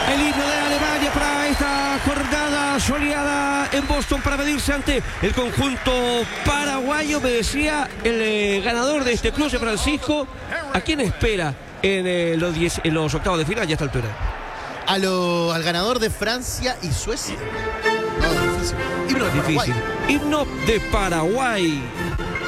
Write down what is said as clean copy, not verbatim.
El himno de Alemania para esta jornada soleada en Boston para medirse ante el conjunto paraguayo. Me decía el ganador de este cruce, Francisco, ¿a quién espera en los octavos de final ya a esta altura? Al ganador de Francia y Suecia. No, difícil. Himno de Difícil. Paraguay. Himno de Paraguay.